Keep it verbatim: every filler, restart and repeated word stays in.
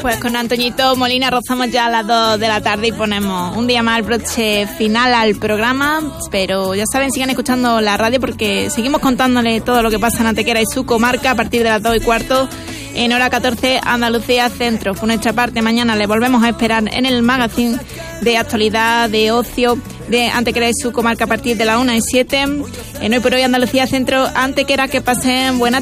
Pues con Antoñito Molina rozamos ya a las dos de la tarde y ponemos un día más el broche final al programa. Pero ya saben, sigan escuchando la radio porque seguimos contándoles todo lo que pasa en Antequera y su comarca a partir de las dos y cuarto en hora catorce Andalucía Centro. Por nuestra parte, mañana les volvemos a esperar en el magazine de actualidad, de ocio, de Antequera y su comarca a partir de las una y siete. En Hoy por Hoy Andalucía Centro, Antequera, que pasen buena